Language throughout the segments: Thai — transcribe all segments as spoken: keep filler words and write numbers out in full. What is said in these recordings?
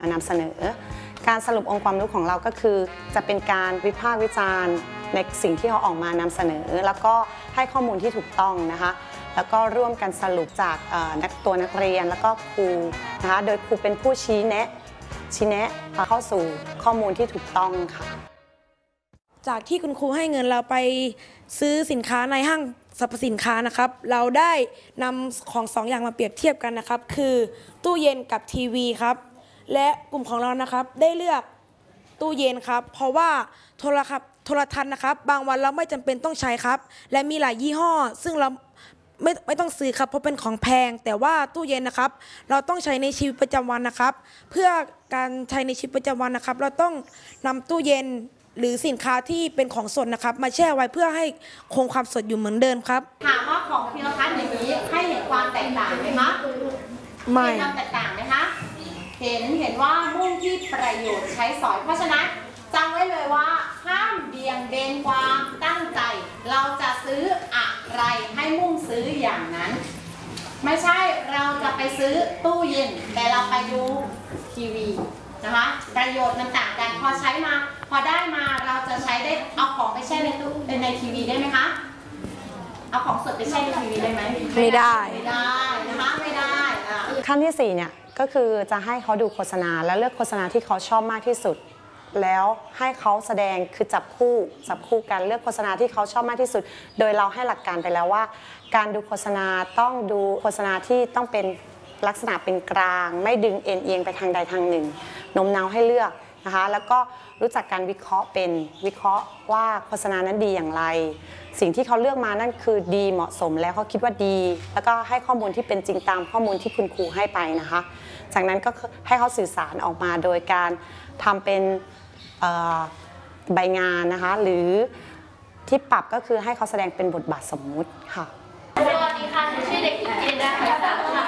นำเสนอการสรุปองค์ความรู้ของเราก็คือจะเป็นการวิพากษ์วิจารณ์ในสิ่งที่เขาออกมานำเสนอแล้วก็ให้ข้อมูลที่ถูกต้องนะคะแล้วก็ร่วมกันสรุปจากนักตัวนักเรียนแล้วก็ครูนะคะโดยครูเป็นผู้ชี้แนะชี้แนะเข้าสู่ข้อมูลที่ถูกต้องค่ะจากที่คุณครูให้เงินเราไปซื้อสินค้าในห้างสรรพสินค้านะครับเราได้นำของสองอย่างมาเปรียบเทียบกันนะครับคือตู้เย็นกับทีวีครับและกลุ่มของเรานะครับได้เลือกตู้เย็นครับเพราะว่าโทรศัพท์โทรทัศน์นะครับบางวันเราไม่จำเป็นต้องใช้ครับและมีหลายยี่ห้อซึ่งเราไม่ไม่ต้องซื้อครับเพราะเป็นของแพงแต่ว่าตู้เย็นนะครับเราต้องใช้ในชีวิตประจำวันนะครับเพื่อการใช้ในชีวิตประจำวันนะครับเราต้องนำตู้เย็นหรือสินค้าที่เป็นของสดนะครับมาแช่ไว้เพื่อให้คงความสดอยู่เหมือนเดิมครับถามว่าของพิรพัฒน์อย่างนี้ให้เห็นความแตกต่างไหมคะไม่เห็นความแตกต่างไหมคะเห็นเห็นว่ามุ่งที่ประโยชน์ใช้สอยเพราะฉะนั้นจำไว้เลยว่าห้ามเบี่ยงเบนความตั้งใจเราจะซื้ออะไรให้มุ่งซื้ออย่างนั้นไม่ใช่เราจะไปซื้อตู้เย็นแต่เราไปดูทีวีนะคะประโยชน์มันต่างกันพอใช้มาพอได้มาเราจะใช้ได้เอาของไปแช่ในตู้ในทีวีได้ไหมคะเอาของสดไปแช่ในทีวีได้ไหมไม่ได้ไม่ได้นะคะไม่ได้ขั้นที่สี่เนี่ยก็คือจะให้เขาดูโฆษณาและเลือกโฆษณาที่เขาชอบมากที่สุดแล้วให้เขาแสดงคือจับคู่จับคู่กันเลือกโฆษณาที่เขาชอบมากที่สุดโดยเราให้หลักการไปแล้วว่าการดูโฆษณาต้องดูโฆษณาที่ต้องเป็นลักษณะเป็นกลางไม่ดึงเอ็นเอียงไปทางใดทางหนึ่งโน้มน้าวให้เลือกนะคะแล้วก็รู้จักการวิเคราะห์เป็นวิเคราะห์ว่าโฆษณานั้นดีอย่างไรสิ่งที่เขาเลือกมานั่นคือดีเหมาะสมแล้วเขาคิดว่าดีแล้วก็ให้ข้อมูลที่เป็นจริงตามข้อมูลที่คุณครูให้ไปนะคะจากนั้นก็ให้เขาสื่อสารออกมาโดยการทำเป็นใบงานนะคะหรือที่ปรับก็คือให้เขาแสดงเป็นบทบาทสมมุติค่ะสวัสดีค่ะชื่อเด็กหญิงจินดาค่ะค่ะ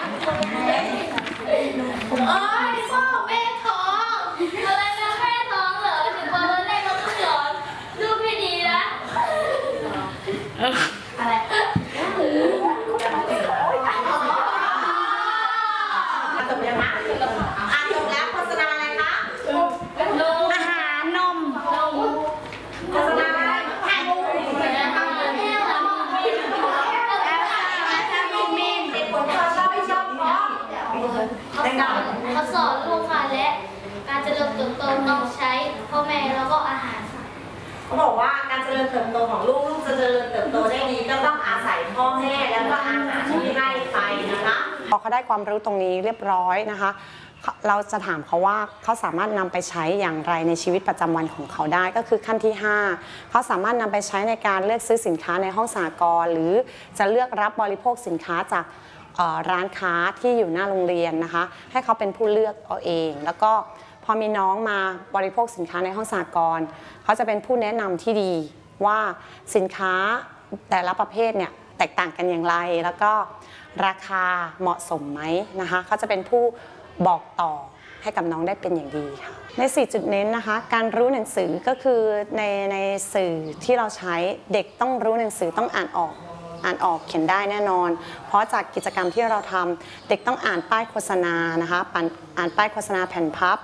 โอ้ยพ่อแม่ท้องอะไรนะแม่ท้องเหรอถึงวันแรกเราต้องสอนลูกไม่ดีนะอะไรจบยังคะอ่านจบแล้วโฆษณาอะไรคะอาหารนมโฆษณาอะไรแค่มูเขาสอนลูกค่ะและการเจริญเติบโตต้องใช้พ่อแม่แล้วก็อาหารค่ะเขาบอกว่าการเจริญเติบโตของลูกลูกจะเจริญเติบโตได้ดีก็ต้องอาศัยพ่อแม่แล้วก็อาหารที่ให้ไปนะคะพอเขาได้ความรู้ตรงนี้เรียบร้อยนะคะเราจะถามเขาว่าเขาสามารถนำไปใช้อย่างไรในชีวิตประจำวันของเขาได้ก็คือขั้นที่ห้าเขาสามารถนำไปใช้ในการเลือกซื้อสินค้าในห้องสหกรณ์หรือจะเลือกรับบริโภคสินค้าจากร้านค้าที่อยู่หน้าโรงเรียนนะคะให้เขาเป็นผู้เลือกเอาเองแล้วก็พอมีน้องมาบริโภคสินค้าในห้องสหกรณ์เขาจะเป็นผู้แนะนำที่ดีว่าสินค้าแต่ละประเภทเนี่ยแตกต่างกันอย่างไรแล้วก็ราคาเหมาะสมไหมนะคะเขาจะเป็นผู้บอกต่อให้กับน้องได้เป็นอย่างดีค่ะในสี่จุดเน้นนะคะการรู้หนังสือก็คือในในสื่อที่เราใช้เด็กต้องรู้หนังสือต้องอ่านออกอ่านออกเขียนได้แน่นอนเพราะจากกิจกรรมที่เราทำเด็กต้องอ่านป้ายโฆษณานะคะอ่านป้ายโฆษณาแผ่นพับ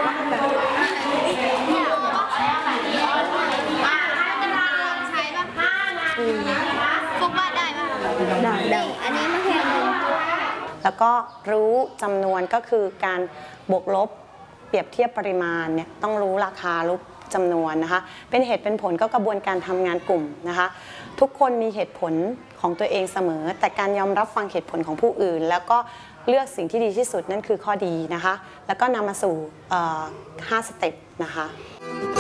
ฟุกว่าได้ไหมได้ได้อันนี้ไม่เห็นแล้วก็รู้จำนวนก็คือการบวกลบเปรียบเทียบปริมาณเนี่ยต้องรู้ราคารู้จำนวนนะคะเป็นเหตุเป็นผลก็กระบวนการทำงานกลุ่มนะคะทุกคนมีเหตุผลของตัวเองเสมอแต่การยอมรับฟังเหตุผลของผู้อื่นแล้วก็เลือกสิ่งที่ดีที่สุดนั่นคือข้อดีนะคะแล้วก็นำมาสู่ห้าสเต็ปนะคะ